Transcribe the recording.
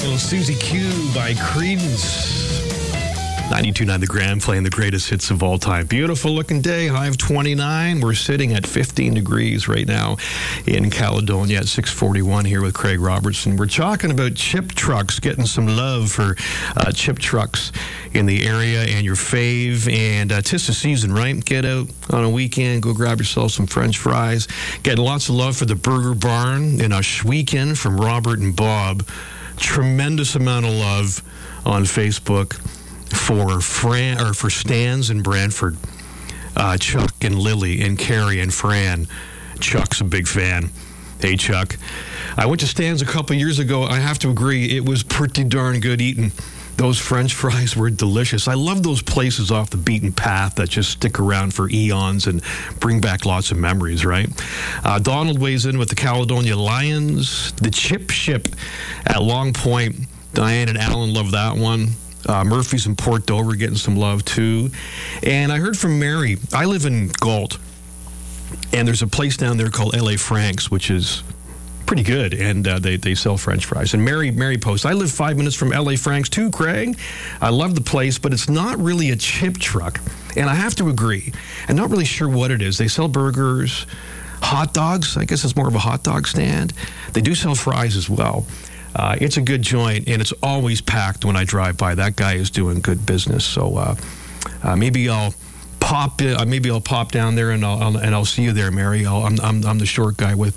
Susie Q by Creedence. 92.9 The Grand, playing the greatest hits of all time. Beautiful looking day, high of 29. We're sitting at 15 degrees right now in Caledonia at 641 here with Craig Robertson. We're talking about chip trucks, getting some love for chip trucks in the area and your fave. And 'tis the season, right? Get out on a weekend, go grab yourself some French fries. Getting lots of love for the Burger Barn in Ohsweken from Robert and Bob. Tremendous amount of love on Facebook for Stan's in Brantford, Chuck and Lily and Carrie and Fran. Chuck's a big fan. Hey, Chuck. I went to Stan's a couple years ago. I have to agree, it was pretty darn good eating. Those French fries were delicious. I love those places off the beaten path that just stick around for eons and bring back lots of memories, right? Donald weighs in with the Caledonia Lions, the Chip Ship at Long Point. Diane and Alan love that one. Murphy's in Port Dover getting some love too. And I heard from Mary. I live in Galt, and there's a place down there called L.A. Frank's, which is pretty good, and they sell French fries. And Mary posts, I live 5 minutes from L.A. Frank's too, Craig. I love the place, but it's not really a chip truck. And I have to agree. I'm not really sure what it is. They sell burgers, hot dogs. I guess it's more of a hot dog stand. They do sell fries as well. It's a good joint, and it's always packed when I drive by. That guy is doing good business. So maybe I'll pop down there, and I'll see you there, Mary. I'm the short guy with